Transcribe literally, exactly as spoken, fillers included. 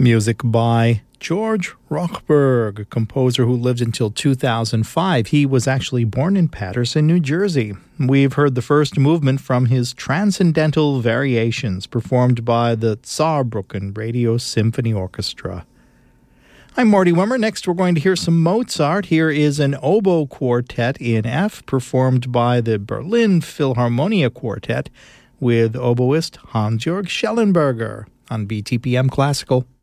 Music by George Rochberg, a composer who lived until two thousand five. He was actually born in Paterson, New Jersey. We've heard the first movement from his Transcendental Variations, performed by the Saarbrücken Radio Symphony Orchestra. I'm Marty Wimmer. Next, we're going to hear some Mozart. Here is an oboe quartet in F, performed by the Berlin Philharmonia Quartet with oboist Hans-Jörg Schellenberger on B T P M Classical.